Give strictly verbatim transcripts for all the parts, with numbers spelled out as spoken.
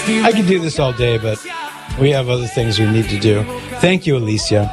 I could do this all day, but we have other things we need to do. Thank you, Alicia.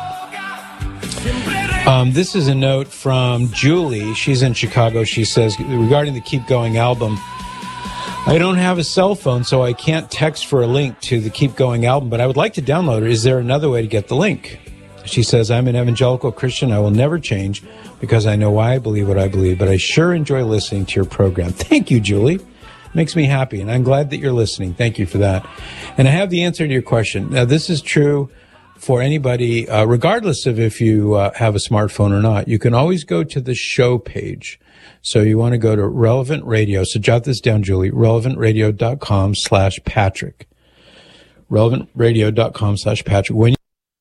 Um, this is a note from Julie. She's in Chicago. She says, regarding the Keep Going album, I don't have a cell phone, so I can't text for a link to the Keep Going album, but I would like to download it. Is there another way to get the link? She says, I'm an evangelical Christian. I will never change because I know why I believe what I believe, but I sure enjoy listening to your program. Thank you, Julie. Makes me happy, and I'm glad that you're listening. Thank you for that. And I have the answer to your question. Now, this is true for anybody, uh, regardless of if you uh, have a smartphone or not. You can always go to the show page. So you want to go to Relevant Radio. So jot this down, Julie, relevantradio.com slash Patrick. relevantradio.com slash Patrick. When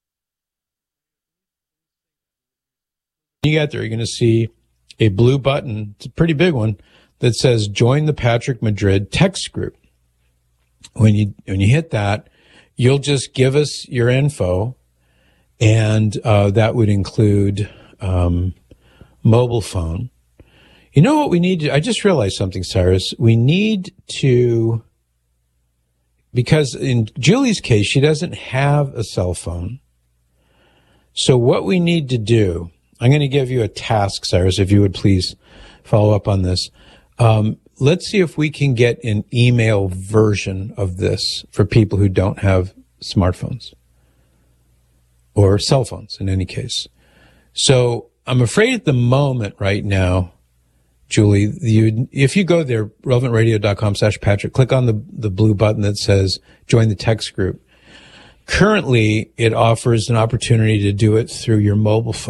you get there, you're going to see a blue button. It's a pretty big one that says Join the Patrick Madrid text group. When you when you hit that, you'll just give us your info, and uh, that would include um, mobile phone. You know what we need to, I just realized something, Cyrus. We need to, because in Julie's case, she doesn't have a cell phone. So what we need to do, I'm going to give you a task, Cyrus, if you would please follow up on this. Um, let's see if we can get an email version of this for people who don't have smartphones or cell phones in any case. So I'm afraid at the moment right now, Julie, you, if you go there, relevantradio.com slash Patrick, click on the, the blue button that says join the text group. Currently, it offers an opportunity to do it through your mobile phone.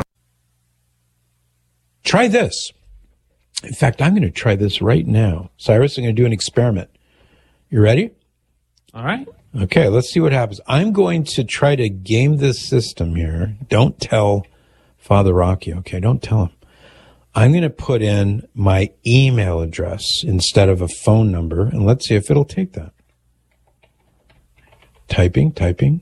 Try this. In fact, I'm going to try this right now. Cyrus, I'm going to do an experiment. You ready? All right. Okay, let's see what happens. I'm going to try to game this system here. Don't tell Father Rocky, okay? Don't tell him. I'm going to put in my email address instead of a phone number, and let's see if it'll take that. Typing, typing.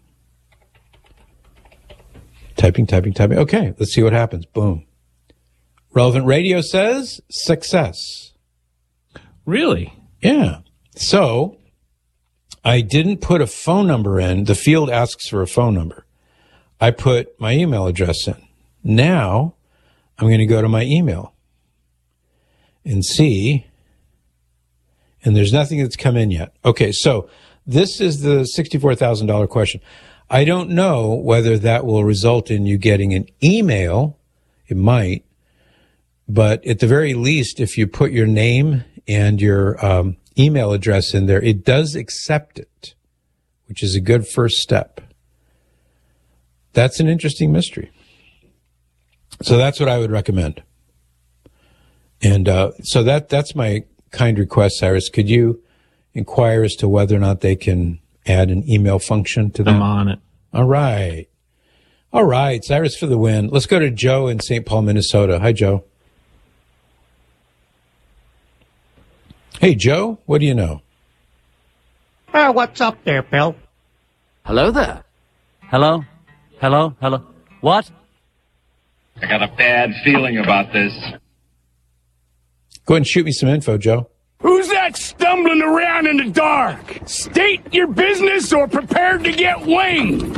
Typing, typing, typing. Okay, let's see what happens. Boom. Relevant Radio says success. Really? Yeah. So I didn't put a phone number in. The field asks for a phone number. I put my email address in. Now I'm going to go to my email and see, and there's nothing that's come in yet. Okay, so this is the sixty-four thousand dollars question. I don't know whether that will result in you getting an email. It might. But at the very least, if you put your name and your um, email address in there, it does accept it, which is a good first step. That's an interesting mystery. So that's what I would recommend. And uh, so that that's my kind request, Cyrus. Could you inquire as to whether or not they can add an email function to that? I'm on it. All right. All right. Cyrus for the win. Let's go to Joe in Saint Paul, Minnesota. Hi, Joe. Hey, Joe, what do you know? Oh, what's up there, Bill? Hello there. Hello? Hello? Hello? What? I got a bad feeling about this. Go ahead and shoot me some info, Joe. Who's that stumbling around in the dark? State your business or prepare to get winged.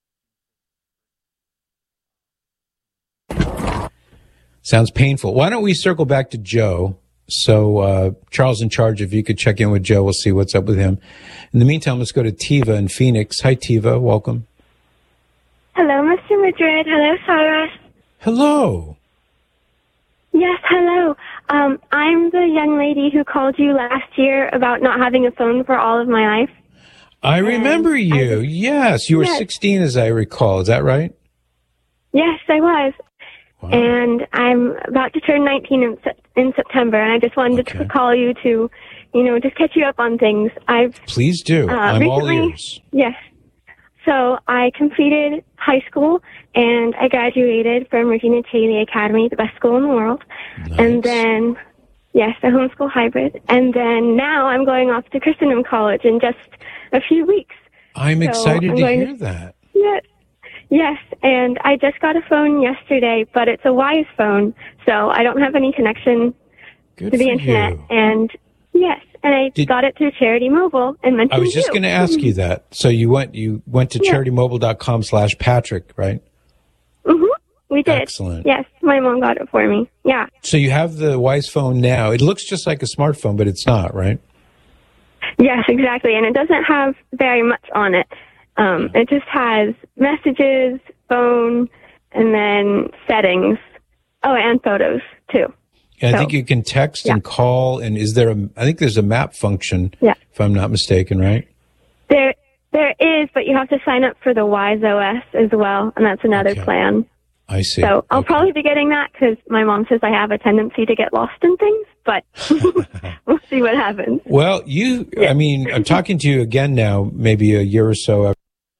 Sounds painful. Why don't we circle back to Joe? So, uh, Charles in charge, if you could check in with Joe, we'll see what's up with him. In the meantime, let's go to Tiva in Phoenix. Hi, Tiva. Welcome. Hello, Mister Madrid. Hello, Cyrus. Hello. Yes, hello. Um, I'm the young lady who called you last year about not having a phone for all of my life. I remember and you. I, yes, you were yes. sixteen, as I recall. Is that right? Yes, I was. Wow. And I'm about to turn nineteen in, in September, and I just wanted okay. to call you to, you know, just catch you up on things. I've Please do. Uh, I'm recently, all ears. Yes. So I completed high school, and I graduated from Regina Cheney Academy, the best school in the world. Nice. And then, yes, a homeschool hybrid. And then now I'm going off to Christendom College in just a few weeks. I'm so excited I'm to going, hear that. Yes. Yes, and I just got a phone yesterday, but it's a Wise phone, so I don't have any connection Good to the for internet. You. And yes, and I Did, got it through Charity Mobile and mentioned I was just going to ask you that. So you went you went to yeah. charitymobile.com slash Patrick, right? Mm-hmm. We did. Excellent. Yes, my mom got it for me. Yeah. So you have the Wise phone now. It looks just like a smartphone, but it's not, right? Yes, exactly. And it doesn't have very much on it. Um, it just has messages, phone, and then settings. Oh, and photos, too. And I so, think you can text yeah. and call, and is there a, I think there's a map function, yeah. if I'm not mistaken, right? There, there is, but you have to sign up for the Wise O S as well, and that's another Okay. plan. I see. So I'll okay. probably be getting that because my mom says I have a tendency to get lost in things, but we'll see what happens. Well, you, yeah. I mean, I'm talking to you again now, maybe a year or so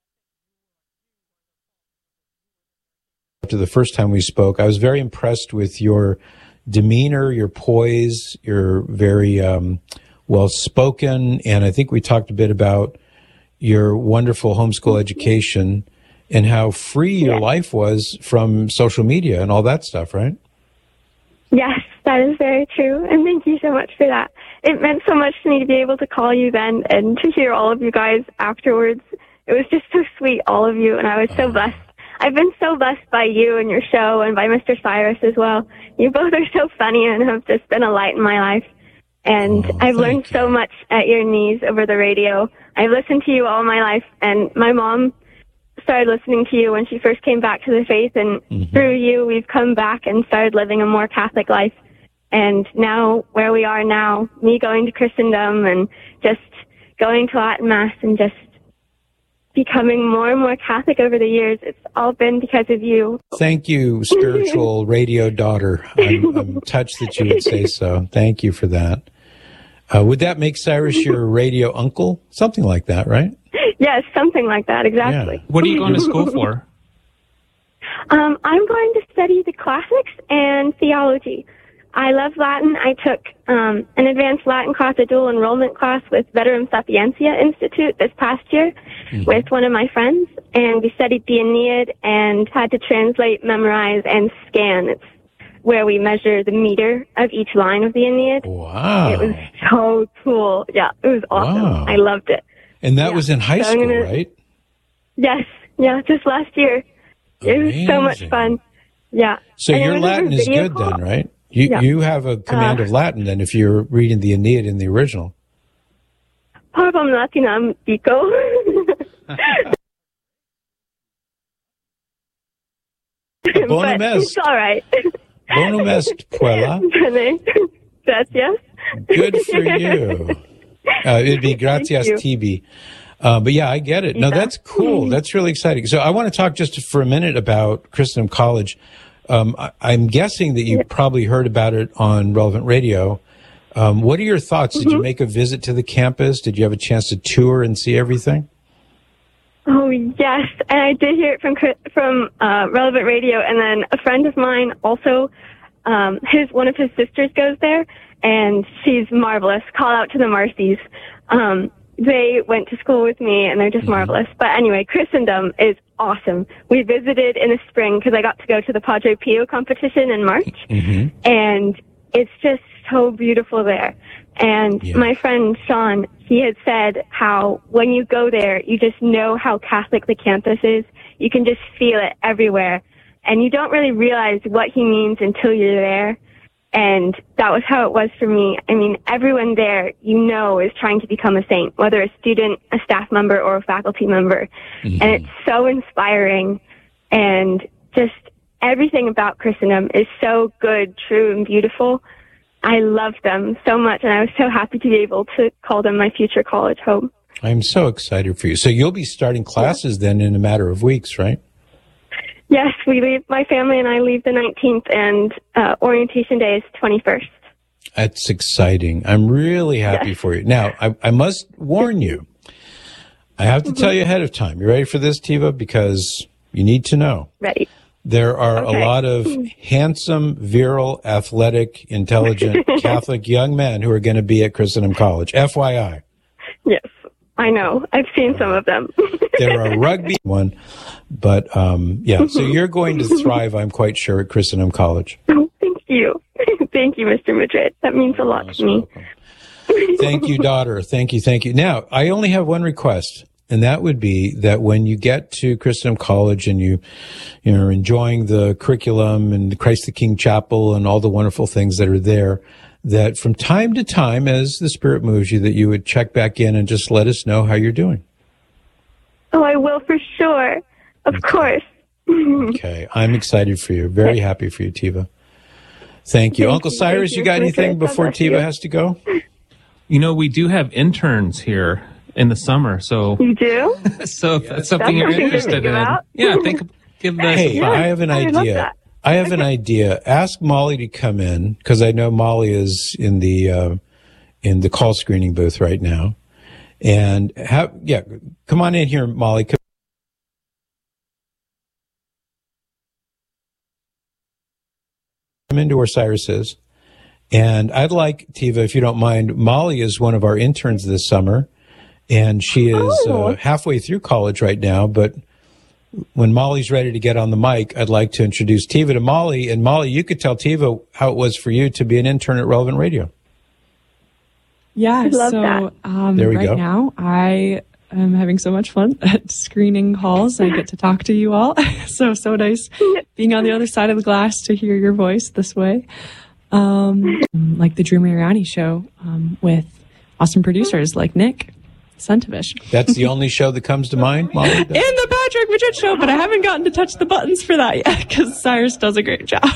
after the first time we spoke. I was very impressed with your demeanor, your poise. You're very um, well-spoken, and I think we talked a bit about your wonderful homeschool education and how free your yeah. life was from social media and all that stuff, right? Yes, that is very true, and thank you so much for that. It meant so much to me to be able to call you then and to hear all of you guys afterwards. It was just so sweet, all of you, and I was so uh, blessed. I've been so blessed by you and your show and by Mister Cyrus as well. You both are so funny and have just been a light in my life. And oh, I've learned you. so much at your knees over the radio. I've listened to you all my life, and my mom started listening to you when she first came back to the faith, and mm-hmm. through you, we've come back and started living a more Catholic life. And now, where we are now, me going to Christendom and just going to Latin Mass and just becoming more and more Catholic over the years, it's all been because of you. Thank you, spiritual radio daughter. I'm, I'm touched that you would say so. Thank you for that. Uh, would that make Cyrus your radio uncle? Something like that, right? Yes, something like that, exactly. Yeah. What are you going to school for? Um, I'm going to study the classics and theology. I love Latin. I took um, an advanced Latin class, a dual enrollment class with Veterum Sapientia Institute this past year mm-hmm. with one of my friends, and we studied the Aeneid and had to translate, memorize, and scan. It's where we measure the meter of each line of the Aeneid. Wow. It was so cool. Yeah, it was awesome. Wow. I loved it. And that yeah. was in high so school, gonna, right? Yes. Yeah, just last year. Amazing. It was so much fun. Yeah. So and your Latin is good call. then, right? You yeah. you have a command uh, of Latin then if you're reading the Aeneid in the original. Parvam Latinam dico. Bonum est. It's all right. Bonum est, puella. Gracias. Good for you. Uh, it'd be gratias tibi. Uh, but yeah, I get it. No, yeah. that's cool. That's really exciting. So I want to talk just for a minute about Christendom College. Um, I, I'm guessing that you yeah. probably heard about it on Relevant Radio. Um, what are your thoughts? Mm-hmm. Did you make a visit to the campus? Did you have a chance to tour and see everything? Oh, yes. And I did hear it from from uh, Relevant Radio. And then a friend of mine also, um, his one of his sisters goes there, and she's marvelous. Call out to the Marcies. Um, they went to school with me, and they're just mm-hmm. marvelous. But anyway, Christendom is awesome. We visited in the spring because I got to go to the Padre Pio competition in March. Mm-hmm. And it's just so beautiful there. And yeah. my friend Sean, he had said how when you go there, you just know how Catholic the campus is. You can just feel it everywhere. And you don't really realize what he means until you're there. And that was how it was for me. I mean, everyone there, you know, is trying to become a saint, whether a student, a staff member, or a faculty member. Mm-hmm. And it's so inspiring. And just everything about Christendom is so good, true, and beautiful. I love them so much, and I was so happy to be able to call them my future college home. I'm so excited for you. So you'll be starting classes yeah. then in a matter of weeks, right? Yes, we leave. My family and I leave the nineteenth, and uh, orientation day is twenty-first. That's exciting. I'm really happy yes. for you. Now, I, I must warn you. I have to mm-hmm. tell you ahead of time. You ready for this, Tiva? Because you need to know. Ready. There are okay. a lot of handsome, virile, athletic, intelligent Catholic young men who are going to be at Christendom College. F Y I. Yes, I know. I've seen some of them. There are rugby one, but um, yeah. So you're going to thrive, I'm quite sure, at Christendom College. Oh, thank you, thank you, Mister Madrid. That means a lot to me. Thank you, daughter. Thank you, thank you. Now, I only have one request, and that would be that when you get to Christendom College and you, you know, are enjoying the curriculum and the Christ the King Chapel and all the wonderful things that are there, that from time to time, as the Spirit moves you, that you would check back in and just let us know how you're doing. Oh, I will for sure. Of okay. course. Okay. I'm excited for you. Very okay. happy for you, Tiva. Thank you. Thank Uncle you. Cyrus, you, you got anything before Tiva you. has to go? You know, we do have interns here in the summer, so you do. So if that's something that's you're something interested in, out. yeah, think give that. Hey, yeah, I have an I idea. I have an idea. Ask Molly to come in because I know Molly is in the uh, in the call screening booth right now, and have yeah, come on in here, Molly. Come into where Cyrus is. And I'd like, Tiva, if you don't mind, Molly is one of our interns this summer, and she is oh. uh, halfway through college right now. But when Molly's ready to get on the mic, I'd like to introduce Tiva to Molly. And Molly, you could tell Tiva how it was for you to be an intern at Relevant Radio. Yeah, love so that. Um, there we right go. now I am having so much fun at screening calls. I get to talk to you all. so, so nice being on the other side of the glass to hear your voice this way. Um, like the Drew Mariani show um, with awesome producers like Nick Sentovich. That's the only show that comes to mind, Molly? And the Patrick Madrid show, but I haven't gotten to touch the buttons for that yet because Cyrus does a great job.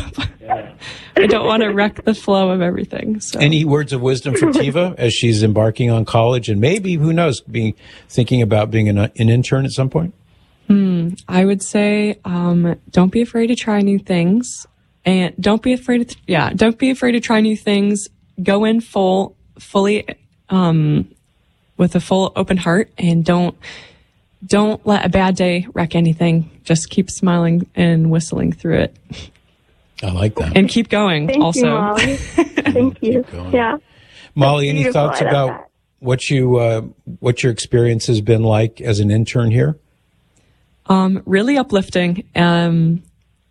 I don't want to wreck the flow of everything. So. Any words of wisdom for Tiva as she's embarking on college and maybe, who knows, being thinking about being an, an intern at some point? Hmm, I would say um, don't be afraid to try new things. And don't be afraid to, yeah, don't be afraid to try new things. Go in full, fully, um, with a full open heart, and don't, don't let a bad day wreck anything. Just keep smiling and whistling through it. I like that. And keep going. Thank also. you, Molly. Thank you. Yeah. Molly, any thoughts about what you, uh, what your experience has been like as an intern here? Um, really uplifting. Um,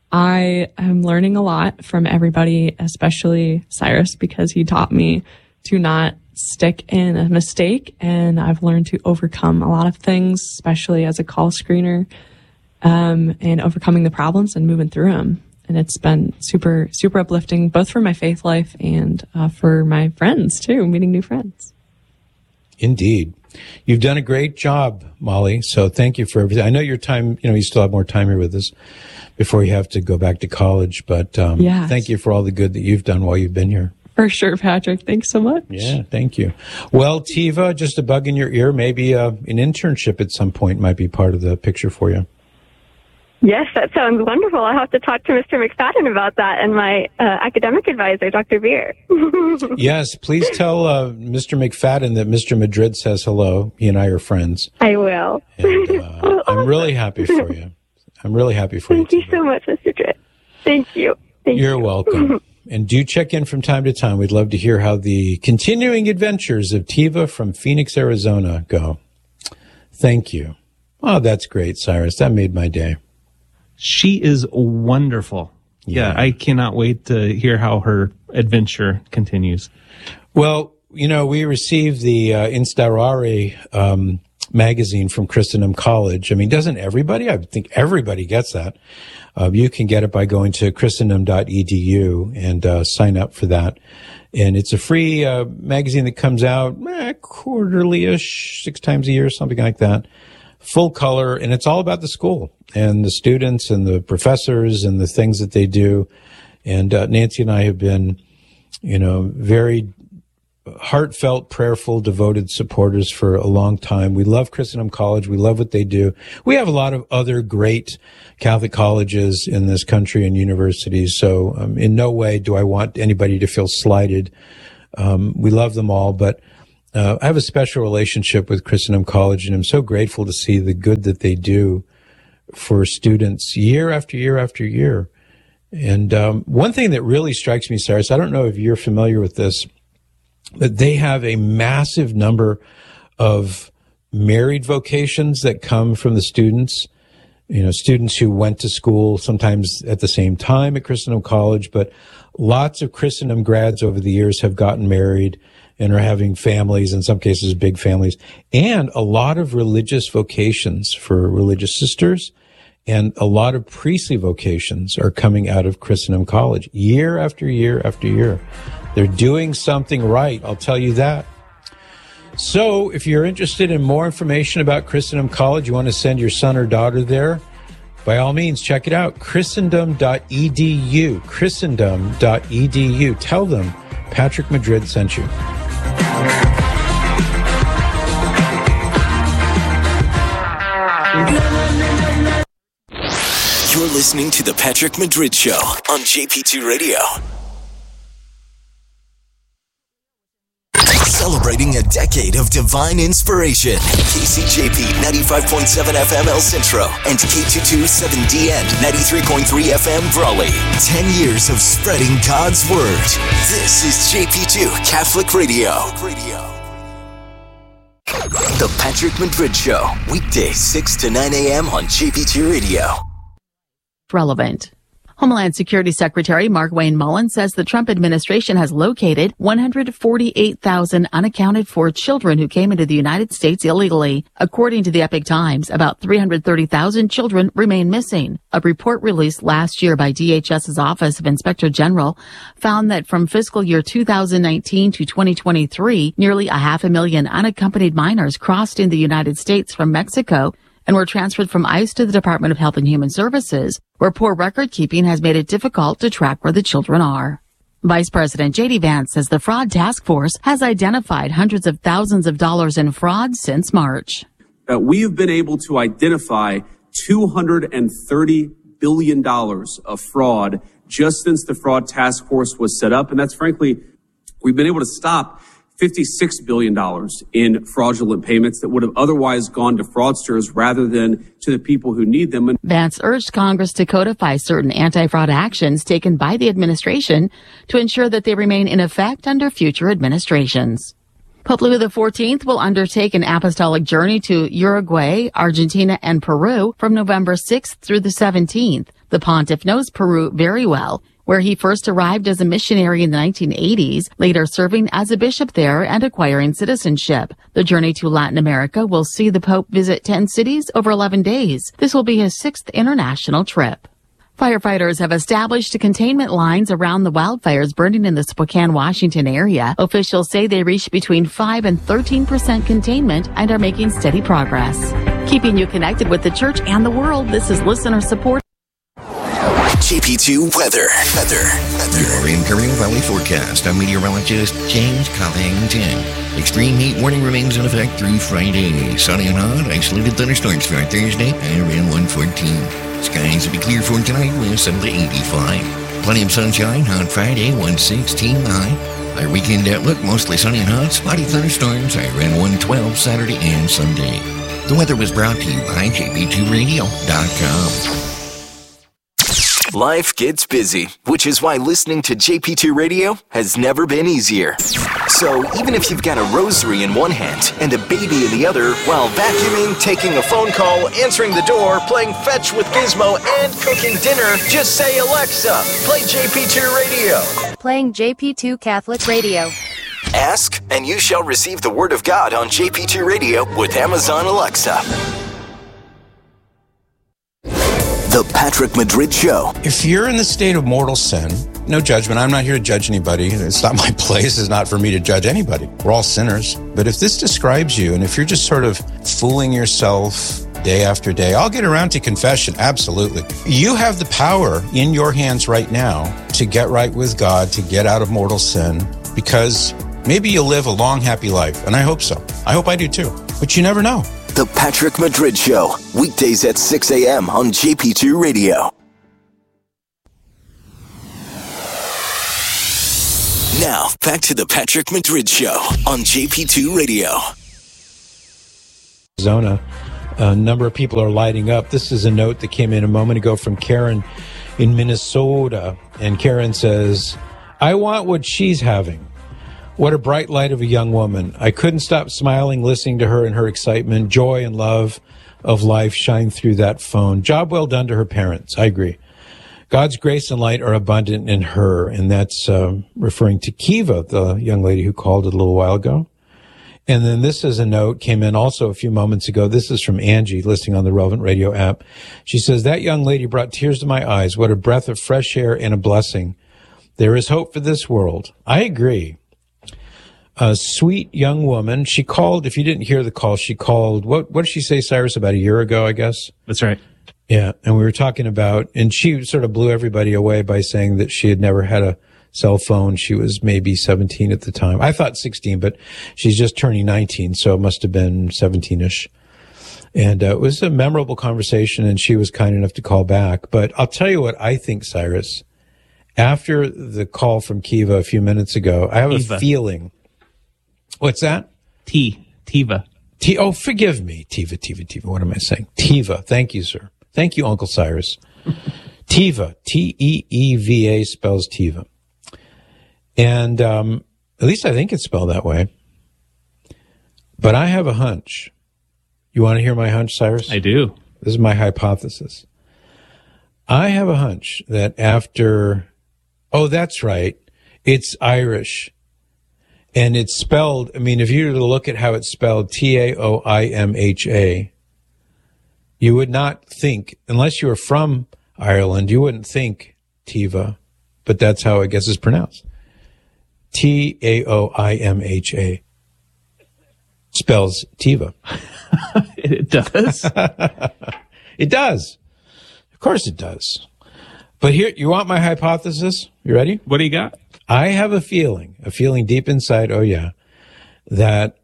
I am learning a lot from everybody, especially Cyrus, because he taught me to not stick in a mistake, and I've learned to overcome a lot of things, especially as a call screener, um, and overcoming the problems and moving through them. And it's been super, super uplifting, both for my faith life and uh, for my friends, too, meeting new friends. Indeed. You've done a great job, Molly, so thank you for everything. I know your time, you know, you still have more time here with us before you have to go back to college, but um, yes. Thank you for all the good that you've done while you've been here. For sure, Patrick. Thanks so much. Yeah, thank you. Well, Tiva, just a bug in your ear, maybe uh, an internship at some point might be part of the picture for you. Yes, that sounds wonderful. I'll have to talk to Mister McFadden about that and my uh, academic advisor, Doctor Beer. Yes, please tell uh, Mister McFadden that Mister Madrid says hello. He and I are friends. I will. And, uh, I'm really happy for you. I'm really happy for Thank you. Thank you so much, Mister Madrid. Thank you. Thank You're you. welcome. And do check in from time to time. We'd love to hear how the continuing adventures of Tiva from Phoenix, Arizona go. Thank you. Oh, that's great, Cyrus. That made my day. She is wonderful. Yeah. yeah, I cannot wait to hear how her adventure continues. Well, you know, we received the uh, Instaurare um, magazine from Christendom College. I mean, doesn't everybody? I think everybody gets that. Uh, you can get it by going to christendom dot e d u and uh, sign up for that. And it's a free uh, magazine that comes out eh, quarterly-ish, six times a year, something like that. Full color, and it's all about the school and the students and the professors and the things that they do. And uh, Nancy and I have been, you know, very heartfelt, prayerful, devoted supporters for a long time. We love Christendom College. We love what they do. We have a lot of other great Catholic colleges in this country and universities. So um, in no way do I want anybody to feel slighted. Um, we love them all, but Uh, I have a special relationship with Christendom College, and I'm so grateful to see the good that they do for students year after year after year. And um, one thing that really strikes me, Cyrus, I don't know if you're familiar with this, but they have a massive number of married vocations that come from the students. You know, students who went to school sometimes at the same time at Christendom College, but lots of Christendom grads over the years have gotten married and are having families, in some cases big families, and a lot of religious vocations for religious sisters, and a lot of priestly vocations are coming out of Christendom College year after year after year. They're doing something right, I'll tell you that. So if you're interested in more information about Christendom College, you want to send your son or daughter there, by all means, check it out, christendom dot e d u, christendom dot e d u. Tell them Patrick Madrid sent you. You're listening to The Patrick Madrid Show on J P two Radio. Celebrating a decade of divine inspiration. K C J P ninety-five point seven F M El Centro and K two twenty-seven D N ninety-three point three F M Brawley. Ten years of spreading God's Word. This is J P two Catholic Radio. The Patrick Madrid Show. Weekdays six to nine a.m. on J P two Radio. Relevant. Homeland Security Secretary Mark Wayne Mullen says the Trump administration has located one hundred forty-eight thousand unaccounted for children who came into the United States illegally. According to the Epoch Times, about three hundred thirty thousand children remain missing. A report released last year by D H S's Office of Inspector General found that from fiscal year two thousand nineteen to twenty twenty-three, nearly a half a million unaccompanied minors crossed in the United States from Mexico and were transferred from ICE to the Department of Health and Human Services, where poor record keeping has made it difficult to track where the children are. Vice President J D Vance says the Fraud Task Force has identified hundreds of thousands of dollars in fraud since March. Uh, we have been able to identify two hundred thirty billion dollars of fraud just since the Fraud Task Force was set up. And that's frankly, we've been able to stop fifty-six billion dollars in fraudulent payments that would have otherwise gone to fraudsters rather than to the people who need them. Vance urged Congress to codify certain anti-fraud actions taken by the administration to ensure that they remain in effect under future administrations. Pope Leo the fourteenth will undertake an apostolic journey to Uruguay, Argentina, and Peru from November sixth through the seventeenth. The pontiff knows Peru very well, where he first arrived as a missionary in the nineteen eighties, later serving as a bishop there and acquiring citizenship. The journey to Latin America will see the Pope visit ten cities over eleven days. This will be his sixth international trip. Firefighters have established containment lines around the wildfires burning in the Spokane, Washington area. Officials say they reached between five and thirteen percent containment and are making steady progress. Keeping you connected with the church and the world, this is listener support. J P two weather. Weather. Weather. Your Imperial Valley forecast. I'm meteorologist James Covington. Extreme heat warning remains in effect through Friday. Sunny and hot. Isolated thunderstorms for Thursday at around one fourteen. Skies will be clear for tonight with seven to eighty-five. Plenty of sunshine on Friday, one sixteen high. Our weekend outlook, mostly sunny and hot. Spotty thunderstorms at around one twelve Saturday and Sunday. The weather was brought to you by J P two radio dot com. Life gets busy, which is why listening to J P two Radio has never been easier. So even if you've got a rosary in one hand and a baby in the other, while vacuuming, taking a phone call, answering the door, playing fetch with Gizmo, and cooking dinner, just say, Alexa, play J P two Radio. Playing J P two Catholic Radio. Ask, and you shall receive the Word of God on J P two Radio with Amazon Alexa. The Patrick Madrid Show. If you're in the state of mortal sin, no judgment. I'm not here to judge anybody. It's not my place. It's not for me to judge anybody. We're all sinners. But if this describes you, and if you're just sort of fooling yourself day after day, I'll get around to confession. Absolutely. You have the power in your hands right now to get right with God, to get out of mortal sin, because maybe you'll live a long, happy life. And I hope so. I hope I do too. But you never know. The Patrick Madrid Show, weekdays at six a.m. on J P two Radio. Now, back to the Patrick Madrid Show on J P two Radio. Arizona, a number of people are lighting up. This is a note that came in a moment ago from Karen in Minnesota. And Karen says, I want what she's having. What a bright light of a young woman. I couldn't stop smiling, listening to her and her excitement. Joy and love of life shine through that phone. Job well done to her parents. I agree. God's grace and light are abundant in her. And that's um, referring to Kiva, the young lady who called a little while ago. And then this is a note, came in also a few moments ago. This is from Angie, listening on the Relevant Radio app. She says, that young lady brought tears to my eyes. What a breath of fresh air and a blessing. There is hope for this world. I agree. A sweet young woman. She called, if you didn't hear the call, she called, what, what did she say, Cyrus, about a year ago, I guess? That's right. Yeah. And we were talking about, and she sort of blew everybody away by saying that she had never had a cell phone. She was maybe seventeen at the time. I thought sixteen, but she's just turning nineteen. So it must have been seventeen-ish. And uh, it was a memorable conversation, and she was kind enough to call back. But I'll tell you what I think, Cyrus. After the call from Kiva a few minutes ago, I have Tiva. a feeling. What's that? T. Tiva. T. Oh, forgive me. Tiva, Tiva, Tiva. What am I saying? Tiva. Thank you, sir. Thank you, Uncle Cyrus. Tiva. T E E V A spells Tiva. And um, at least I think it's spelled that way. But I have a hunch. You want to hear my hunch, Cyrus? I do. This is my hypothesis. I have a hunch that after... Oh, that's right. It's Irish. And it's spelled, I mean, if you were to look at how it's spelled, T A O I M H A, you would not think, unless you were from Ireland, you wouldn't think Tiva, but that's how I guess it's pronounced. T A O I M H A. Spells Tiva. It does? It does. Of course it does. But here, you want my hypothesis? You ready? What do you got? I have a feeling, a feeling deep inside, oh yeah, that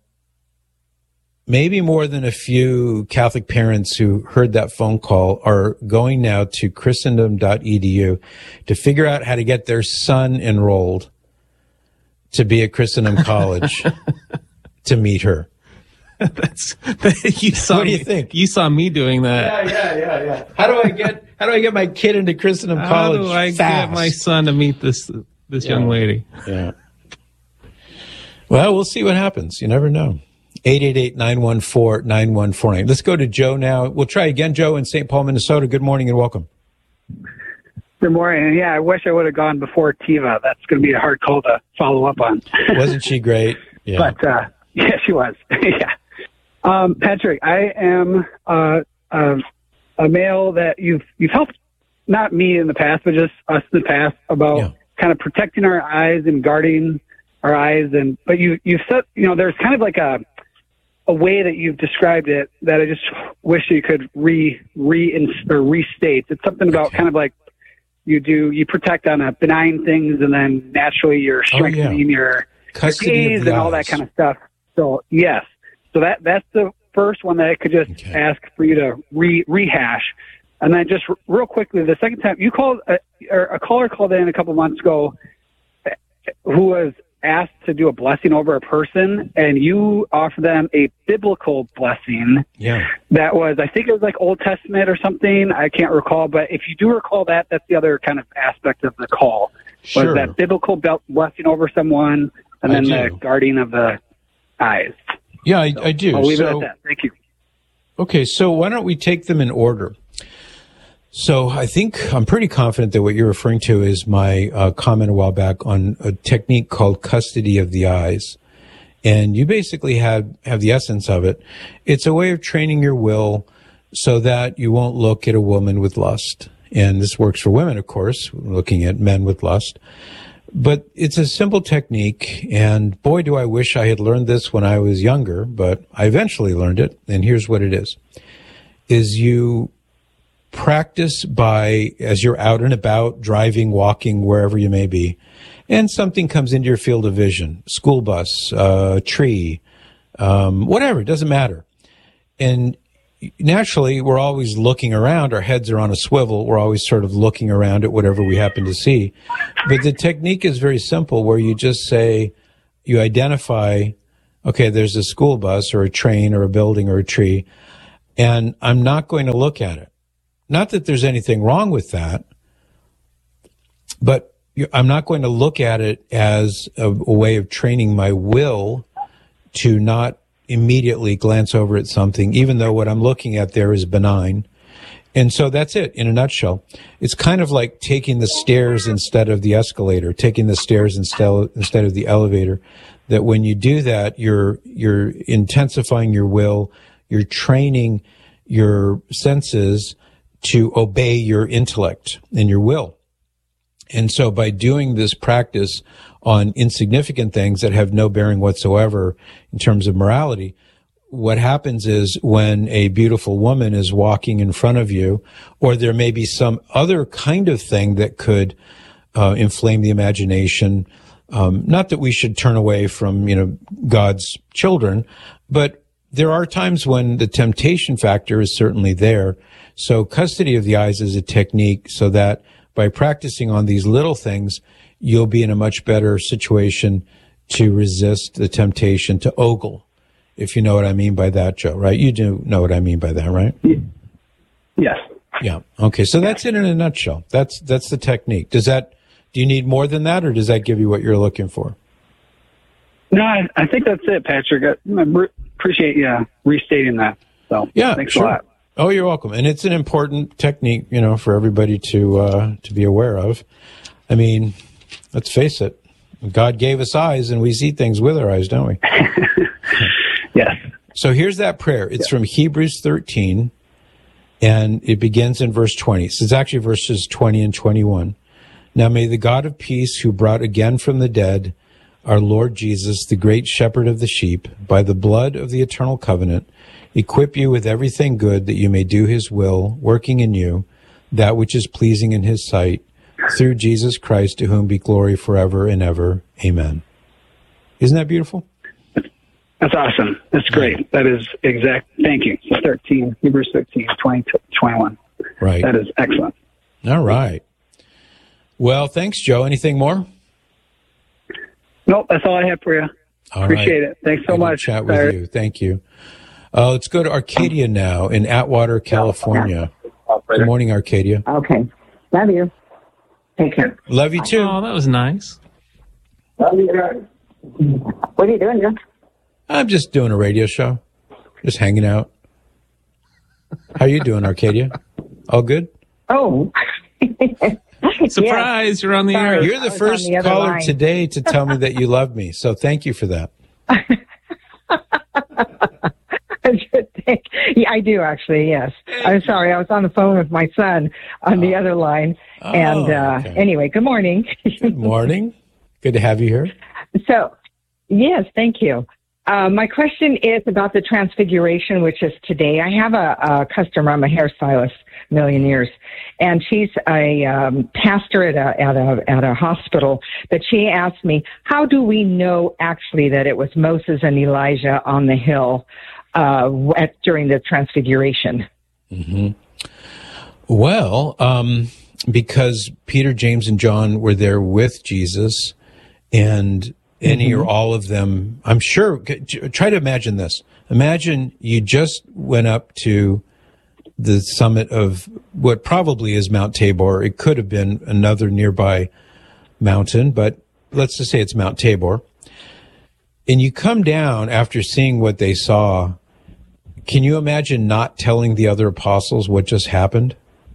maybe more than a few Catholic parents who heard that phone call are going now to christendom dot e d u to figure out how to get their son enrolled to be at Christendom College to meet her. That's you saw. What do you me, think? You saw me doing that. Yeah, yeah, yeah, yeah. How do I get? How do I get my kid into Christendom College? How do I fast? get my son to meet this this Yeah. young lady? Yeah. Well, we'll see what happens. You never know. eight eight eight, nine one four, nine one four nine. Let's go to Joe now. We'll try again, Joe, in Saint Paul, Minnesota. Good morning and welcome. Good morning. Yeah, I wish I would have gone before Tiva. That's going to be a hard call to follow up on. Wasn't she great? Yeah. But, uh, yeah, she was. Yeah. Um, Patrick, I am uh, uh, a male that you've you've helped, not me in the past, but just us in the past, about Yeah. kind of protecting our eyes and guarding our eyes. And but you you've said, you know, there's kind of like a a way that you've described it that I just wish you could re re or restate. It's something about kind of like you do you protect on a benign things, and then naturally you're strengthening yeah. your, your Custody gaze of the and all that eyes. kind of stuff. So yes, so that that's the first one that I could just Okay. ask for you to re rehash. And then just r- real quickly, the second time you called, uh, or a caller called in a couple months ago uh, who was asked to do a blessing over a person, and you offered them a biblical blessing. Yeah. That was, I think it was like Old Testament or something. I can't recall, but if you do recall that, that's the other kind of aspect of the call. Sure. Was that biblical bel- blessing over someone, and I then do. the guarding of the eyes. Yeah, I, I do. I'll leave so, it at that. Thank you. Okay, so why don't we take them in order? So I think I'm pretty confident that what you're referring to is my uh, comment a while back on a technique called custody of the eyes. And you basically have, have the essence of it. It's a way of training your will so that you won't look at a woman with lust. And this works for women, of course, looking at men with lust. But it's a simple technique, and boy, do I wish I had learned this when I was younger, but I eventually learned it, and here's what it is. Is you practice by, as you're out and about, driving, walking, wherever you may be, and something comes into your field of vision, school bus, uh, tree, um, whatever, it doesn't matter. And naturally, we're always looking around. Our heads are on a swivel. We're always sort of looking around at whatever we happen to see. But the technique is very simple, where you just say, you identify, okay, there's a school bus or a train or a building or a tree, and I'm not going to look at it. Not that there's anything wrong with that, but I'm not going to look at it as a, a way of training my will to not immediately glance over at something, even though what I'm looking at there is benign. And so that's it in a nutshell. It's kind of like taking the stairs instead of the escalator, taking the stairs instead instead of the elevator. That when you do that, you're you're intensifying your will, you're training your senses to obey your intellect and your will. And so by doing this practice on insignificant things that have no bearing whatsoever in terms of morality, what happens is when a beautiful woman is walking in front of you, or there may be some other kind of thing that could uh, inflame the imagination, um, not that we should turn away from, you know, God's children, but there are times when the temptation factor is certainly there. So custody of the eyes is a technique so that by practicing on these little things, you'll be in a much better situation to resist the temptation to ogle. If you know what I mean by that, Joe, right? You do know what I mean by that, right? Yes. Yeah. Okay. So that's it in a nutshell. That's that's the technique. Does that? Do you need more than that, or does that give you what you're looking for? No, I, I think that's it, Patrick. I, I re- appreciate you uh, restating that. So yeah, thanks sure. a lot. Oh, you're welcome. And it's an important technique, you know, for everybody to uh, to be aware of. I mean, let's face it. God gave us eyes, and we see things with our eyes, don't we? Yes. So here's that prayer. It's yeah. from Hebrews thirteen, and it begins in verse twenty. So it's actually verses twenty and twenty-one. Now may the God of peace, who brought again from the dead our Lord Jesus, the great shepherd of the sheep, by the blood of the eternal covenant, equip you with everything good that you may do his will, working in you that which is pleasing in his sight, through Jesus Christ, to whom be glory forever and ever. Amen. Isn't that beautiful? That's awesome. That's great. That is exact. Thank you. thirteen, Hebrews thirteen, twenty, twenty-one. Right. That is excellent. All right. Well, thanks, Joe. Anything more? Nope. That's all I have for you. All Appreciate right. it. Thanks so Good much. to chat with Sorry. you. Thank you. Uh, let's go to Arcadia now in Atwater, California. Good morning, Arcadia. Okay. Love you. Take care. Love you too. Oh, that was nice. Love you guys. What are you doing, John? I'm just doing a radio show. Just hanging out. How you doing, Arcadia? All good? Oh. Surprise, you're on the Sorry, air. You're the I was first on the other caller line. today to tell me that you love me. So thank you for that. Yeah, I do actually, yes. I'm sorry, I was on the phone with my son on the other line. Oh, and uh, okay. anyway, good morning. Good morning. Good to have you here. So, yes, thank you. Uh, my question is about the Transfiguration, which is today. I have a, a customer, I'm a hairstylist, million years, and she's a um, pastor at a, at a at a hospital. But she asked me, how do we know actually that it was Moses and Elijah on the hill uh, at, during the Transfiguration? Mm-hmm. Well, um, because Peter, James, and John were there with Jesus, and any Mm-hmm. or all of them, I'm sure, try to imagine this. Imagine you just went up to the summit of what probably is Mount Tabor. It could have been another nearby mountain, but let's just say it's Mount Tabor. And you come down after seeing what they saw. Can you imagine not telling the other apostles what just happened?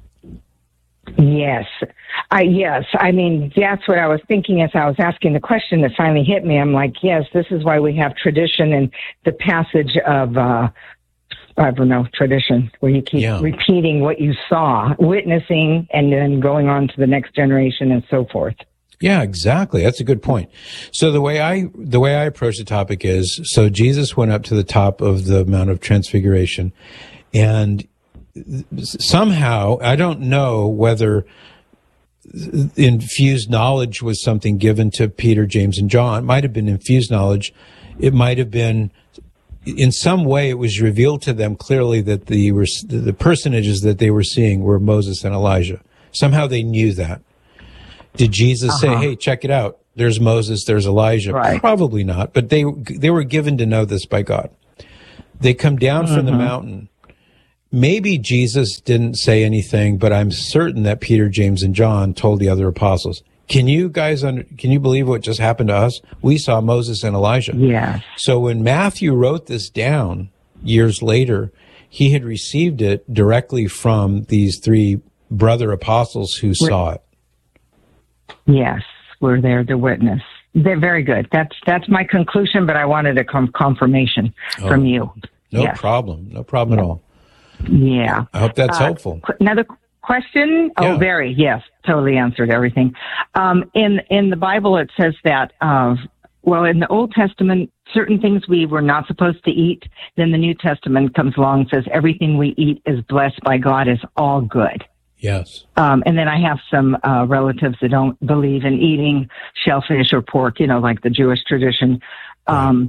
Yes. I, yes. I mean, that's what I was thinking as I was asking the question that finally hit me. I'm like, yes, this is why we have tradition and the passage of, uh, I don't know, tradition, where you keep Yeah. repeating what you saw, witnessing, and then going on to the next generation and so forth. Yeah, exactly. That's a good point. So the way I the way I approach the topic is, so Jesus went up to the top of the Mount of Transfiguration, and somehow, I don't know whether infused knowledge was something given to Peter, James, and John. It might have been infused knowledge. It might have been, in some way, it was revealed to them clearly that the the personages that they were seeing were Moses and Elijah. Somehow they knew that. Did Jesus Uh-huh. say, hey, check it out, there's Moses, there's Elijah? Right. Probably not, but they they were given to know this by God. They come down from the Mhm. mountain. Maybe Jesus didn't say anything, but I'm certain that Peter, James, and John told the other apostles. Can you guys, under, can you believe what just happened to us? We saw Moses and Elijah. Yeah. So when Matthew wrote this down years later, he had received it directly from these three brother apostles who saw it. Yes, we're there to witness. They're very good. That's that's my conclusion, but I wanted a com- confirmation Oh, from you. No Yes. problem. No problem at all. Yeah. I hope that's Uh, helpful. qu- Another question? Yeah. Oh, very. Yes, totally answered everything. Um, in in the Bible, it says that. Uh, well, in the Old Testament, certain things we were not supposed to eat. Then the New Testament comes along and says everything we eat is blessed by God, is all good. Yes. Um, and then I have some uh, relatives that don't believe in eating shellfish or pork, you know, like the Jewish tradition. Um,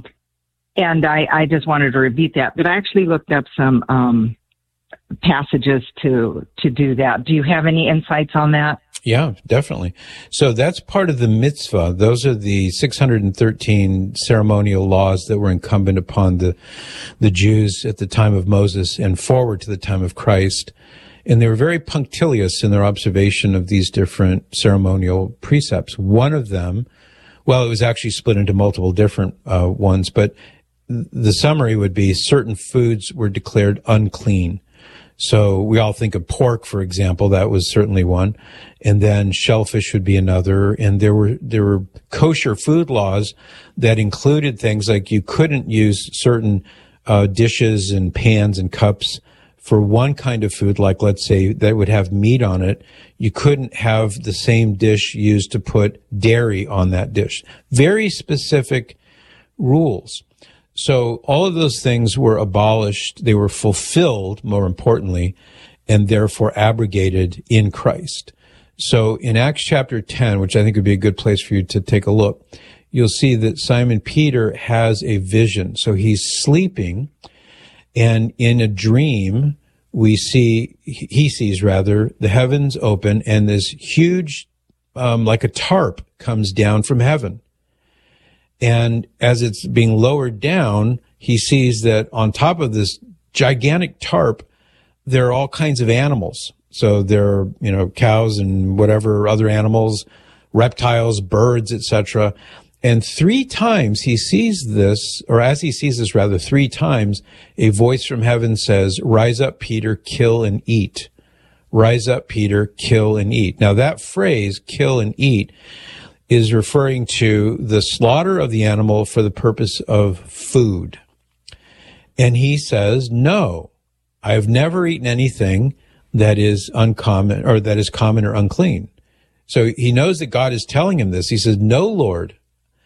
and I, I just wanted to repeat that. But I actually looked up some um, passages to to do that. Do you have any insights on that? Yeah, definitely. So that's part of the mitzvah. Those are the six hundred thirteen ceremonial laws that were incumbent upon the the Jews at the time of Moses and forward to the time of Christ. And they were very punctilious in their observation of these different ceremonial precepts. One of them, well, it was actually split into multiple different uh, ones, but the summary would be certain foods were declared unclean. So we all think of pork, for example. That was certainly one. And then shellfish would be another. And there were, there were kosher food laws that included things like you couldn't use certain uh, dishes and pans and cups for one kind of food, like let's say that would have meat on it. You couldn't have the same dish used to put dairy on that dish. Very specific rules. So all of those things were abolished. They were fulfilled, more importantly, and therefore abrogated in Christ. So in Acts chapter ten, which I think would be a good place for you to take a look, you'll see that Simon Peter has a vision. So he's sleeping, and in a dream, we see, he sees rather, the heavens open and this huge, um, like a tarp comes down from heaven. And as it's being lowered down, he sees that on top of this gigantic tarp, there are all kinds of animals. So there are, you know, cows and whatever other animals, reptiles, birds, et cetera. And three times he sees this, or as he sees this rather, three times, a voice from heaven says, "Rise up, Peter, kill and eat." Rise up, Peter, kill and eat. Now that phrase, kill and eat, is referring to the slaughter of the animal for the purpose of food. And he says, no, I have never eaten anything that is uncommon, or that is common or unclean. So he knows that God is telling him this. He says, no, Lord.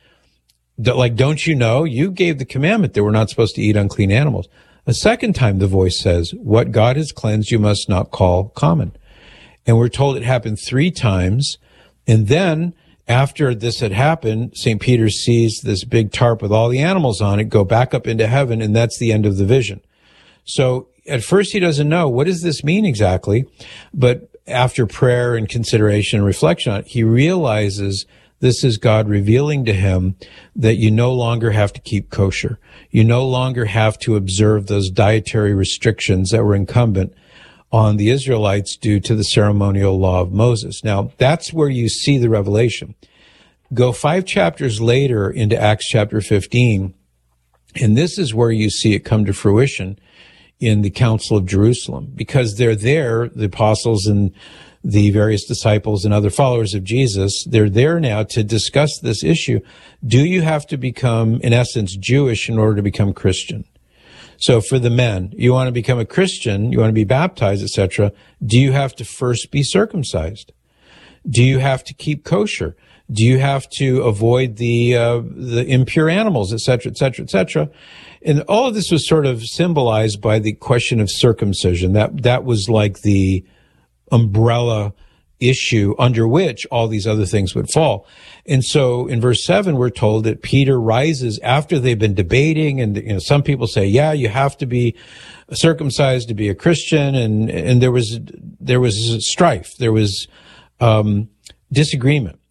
Like, don't you know? You gave the commandment that we're not supposed to eat unclean animals. A second time, the voice says, what God has cleansed, you must not call common. And we're told it happened three times. And then after this had happened, Saint Peter sees this big tarp with all the animals on it go back up into heaven. And that's the end of the vision. So at first he doesn't know, what does this mean exactly? But after prayer and consideration and reflection on it, he realizes this is God revealing to him that you no longer have to keep kosher. You no longer have to observe those dietary restrictions that were incumbent on the Israelites due to the ceremonial law of Moses. Now, that's where you see the revelation. Go five chapters later into Acts chapter fifteen, and this is where you see it come to fruition in the Council of Jerusalem, because they're there, the apostles and the various disciples and other followers of Jesus, they're there now to discuss this issue. Do you have to become, in essence, Jewish in order to become Christian? So for the men, you want to become a Christian, you want to be baptized, et cetera. Do you have to first be circumcised? Do you have to keep kosher? Do you have to avoid the uh, the impure animals, et cetera, et cetera, et cetera? And all of this was sort of symbolized by the question of circumcision. That that was like the umbrella issue under which all these other things would fall. And so in verse seven, we're told that Peter rises after they've been debating, and you know, some people say, yeah, you have to be circumcised to be a Christian. And, and there was, there was strife. There was, um, disagreement.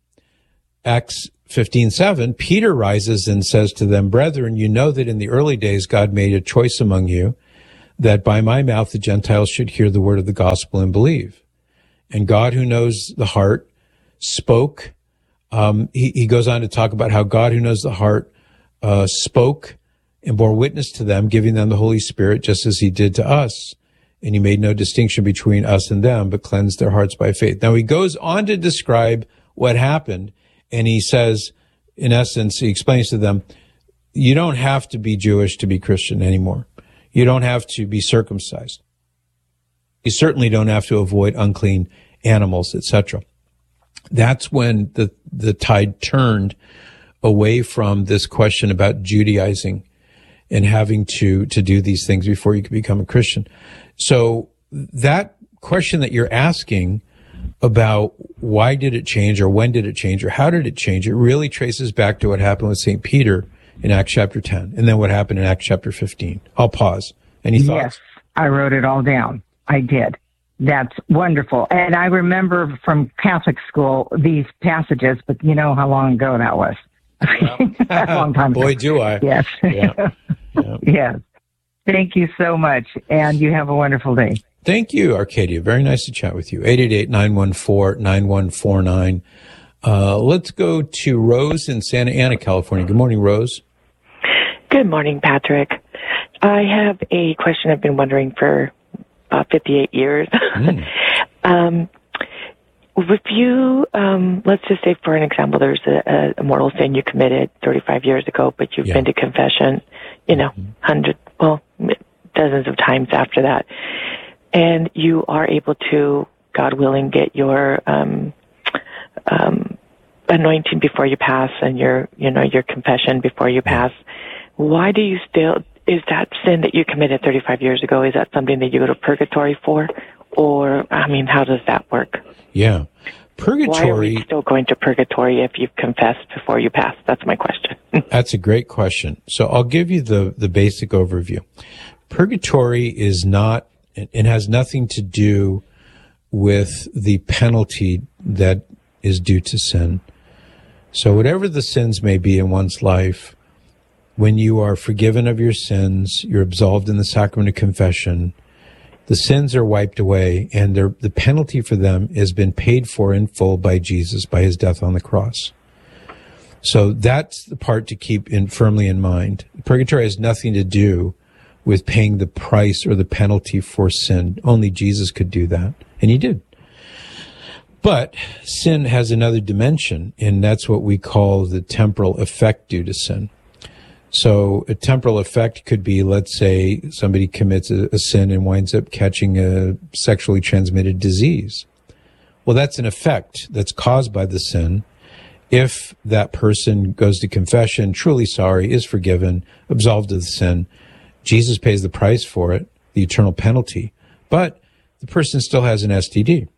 Acts fifteen seven, Peter rises and says to them, brethren, you know that in the early days, God made a choice among you that by my mouth, the Gentiles should hear the word of the gospel and believe. And God, who knows the heart, spoke. Um, he, he goes on to talk about how God, who knows the heart, uh, spoke and bore witness to them, giving them the Holy Spirit, just as he did to us. And he made no distinction between us and them, but cleansed their hearts by faith. Now he goes on to describe what happened, and he says, in essence, he explains to them, you don't have to be Jewish to be Christian anymore. You don't have to be circumcised. You certainly don't have to avoid unclean animals, et cetera. That's when the, the tide turned away from this question about Judaizing and having to, to do these things before you could become a Christian. So that question that you're asking about why did it change or when did it change or how did it change, it really traces back to what happened with Saint Peter in Acts chapter ten and then what happened in Acts chapter fifteen. I'll pause. Any thoughts? Yes, I wrote it all down. I did. That's wonderful. And I remember from Catholic school these passages, but you know how long ago that was. A long time ago. Boy, do I. Yes. Yeah. Yeah. Yes. Thank you so much, and you have a wonderful day. Thank you, Arcadia. Very nice to chat with you. eight eight eight, nine one four, nine one four nine. Uh, let's go to Rose in Santa Ana, California. Good morning, Rose. Good morning, Patrick. I have a question I've been wondering for about fifty-eight years. Mm. um, if you, um, let's just say, for an example, there's a, a mortal sin you committed thirty-five years ago, but you've yeah. been to confession, you know, mm-hmm. hundred, well, dozens of times after that. And you are able to, God willing, get your um, um, anointing before you pass and your, you know, your confession before you pass. Why do you still, is that sin that you committed thirty-five years ago, is that something that you go to purgatory for? Or, I mean, how does that work? Yeah. Purgatory. Why are we still going to purgatory if you've confessed before you pass? That's my question. That's a great question. So I'll give you the, the basic overview. Purgatory is not, it has nothing to do with the penalty that is due to sin. So whatever the sins may be in one's life, when you are forgiven of your sins, you're absolved in the sacrament of confession, the sins are wiped away, and the penalty for them has been paid for in full by Jesus, by his death on the cross. So that's the part to keep in, firmly in mind. Purgatory has nothing to do with paying the price or the penalty for sin. Only Jesus could do that, and he did. But sin has another dimension, and that's what we call the temporal effect due to sin. So a temporal effect could be, let's say, somebody commits a, a sin and winds up catching a sexually transmitted disease. Well, that's an effect that's caused by the sin. If that person goes to confession, truly sorry, is forgiven, absolved of the sin, Jesus pays the price for it, the eternal penalty, but the person still has an S T D.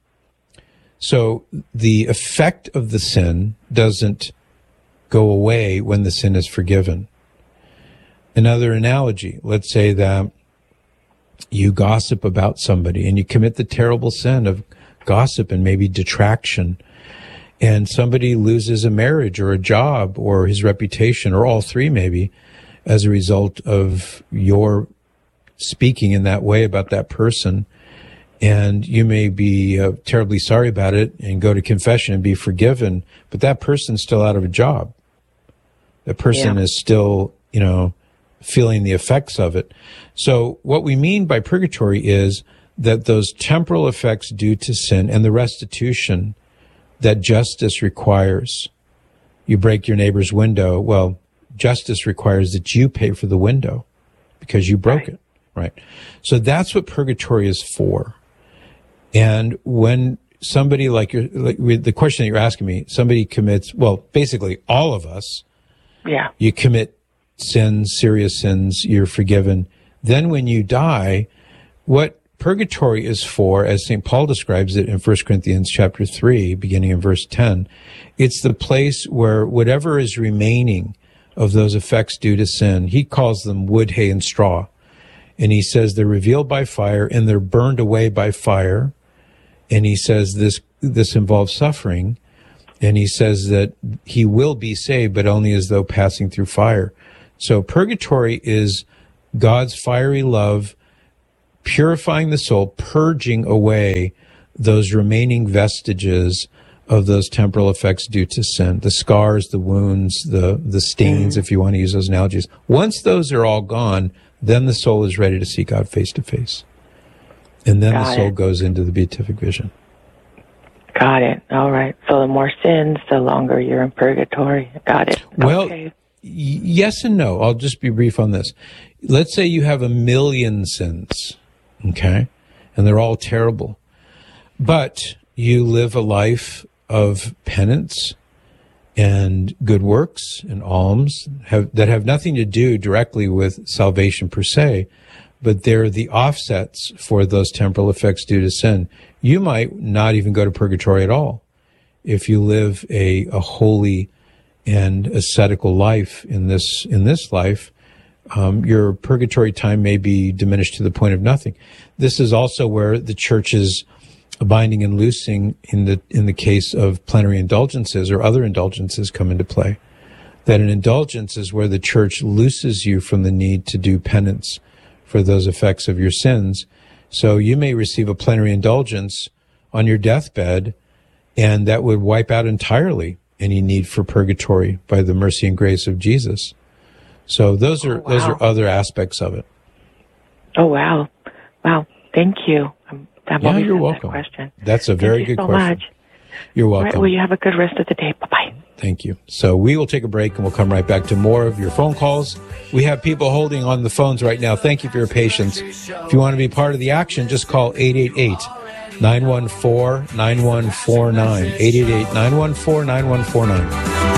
So the effect of the sin doesn't go away when the sin is forgiven. Another analogy, let's say that you gossip about somebody and you commit the terrible sin of gossip and maybe detraction, and somebody loses a marriage or a job or his reputation or all three maybe as a result of your speaking in that way about that person. And you may be uh, terribly sorry about it and go to confession and be forgiven, but that person's still out of a job. That person yeah. is still, you know, feeling the effects of it. So what we mean by purgatory is that those temporal effects due to sin and the restitution that justice requires. You break your neighbor's window. Well, justice requires that you pay for the window because you broke right. it, right? So that's what purgatory is for. And when somebody like, you're, like the question that you're asking me, somebody commits, well, basically all of us, yeah, you commit sins, serious sins, you're forgiven. Then when you die, what purgatory is for, as Saint Paul describes it in First Corinthians chapter three, beginning in verse ten, it's the place where whatever is remaining of those effects due to sin, he calls them wood, hay, and straw. And he says they're revealed by fire and they're burned away by fire. And he says this, this involves suffering. And he says that he will be saved, but only as though passing through fire. So purgatory is God's fiery love purifying the soul, purging away those remaining vestiges of those temporal effects due to sin, the scars, the wounds, the, the stains, mm. if you want to use those analogies. Once those are all gone, then the soul is ready to see God face to face. And then Got the soul it. goes into the beatific vision. Got it. All right. So the more sins, the longer you're in purgatory. Got it. Well, okay. y- yes and no. I'll just be brief on this. Let's say you have a million sins, okay? And they're all terrible. But you live a life of penance and good works and alms have, that have nothing to do directly with salvation per se, but they're the offsets for those temporal effects due to sin. You might not even go to purgatory at all if you live a, a holy and ascetical life in this in this life. Um, your purgatory time may be diminished to the point of nothing. This is also where the church's binding and loosing in the in the case of plenary indulgences or other indulgences come into play. That an indulgence is where the church looses you from the need to do penance for those effects of your sins. So you may receive a plenary indulgence on your deathbed, and that would wipe out entirely any need for purgatory by the mercy and grace of Jesus. So those are oh, wow. those are other aspects of it. Oh wow, wow! Thank you. I'm, I'm yeah, you're welcome. That question. That's a very Thank you good so question. Much. You're welcome. All right, well, you have a good rest of the day. Bye bye. Thank you. So we will take a break and we'll come right back to more of your phone calls. We have people holding on the phones right now. Thank you for your patience. If you want to be part of the action, just call eight eight eight, nine one four, nine one four nine. eight eight eight, nine one four, nine one four nine.